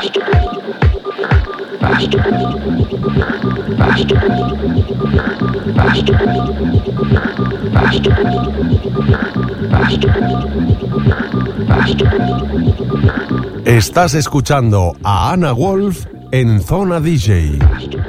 Estás escuchando a Ana Wolf en Zona DJ.